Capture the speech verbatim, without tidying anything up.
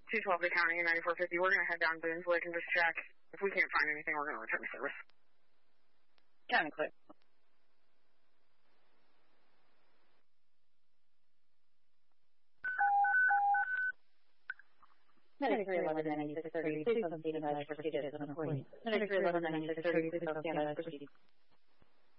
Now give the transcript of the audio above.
two twelve accounting and ninety-four fifty. We're going to head down Booneswick and just check. If we can't find anything, we're going to return to service. Counting clear. Ninety-three eleven ninety-six thirty. Please don't be advised for proceed as an employee. Ninety-three eleven ninety-six thirty. Please don't stand by proceed.